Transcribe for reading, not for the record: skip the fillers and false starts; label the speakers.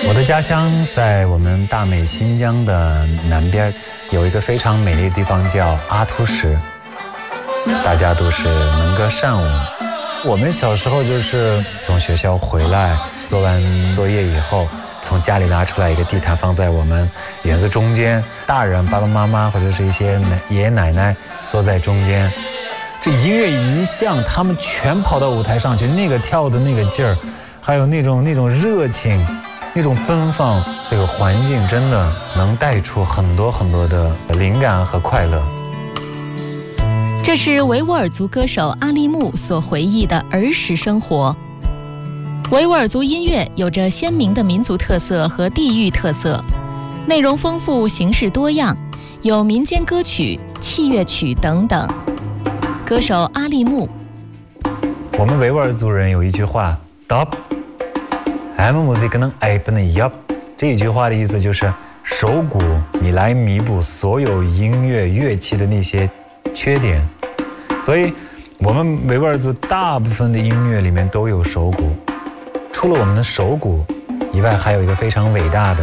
Speaker 1: 我的家乡在我们大美新疆的南边，有一个非常美丽的地方叫阿图什，大家都是能歌善舞。我们小时候就是从学校回来，做完作业以后，从家里拿出来一个地毯放在我们园子中间，大人爸爸妈妈或者是一些爷爷奶奶坐在中间，这音乐一响，他们全跑到舞台上去，那个跳的那个劲儿，还有那种热情，那种奔放，这个环境真的能带出很多很多的灵感和快乐。
Speaker 2: 这是维吾尔族歌手阿利木所回忆的儿时生活。维吾尔族音乐有着鲜明的民族特色和地域特色，内容丰富，形式多样，有民间歌曲、器乐曲等等。歌手阿利木，
Speaker 1: 我们维吾尔族人有一句话 "Dop I'm musik는 aib는 yup"， 这一句话的意思就是手鼓你来弥补所有音乐乐器的那些缺点，所以我们维吾尔族大部分的音乐里面都有手鼓。除了我们的手鼓以外，还有一个非常伟大的